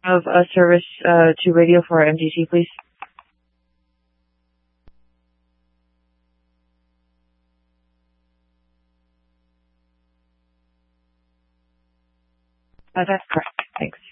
of a service to radio for MTC, please? That's correct. Thanks.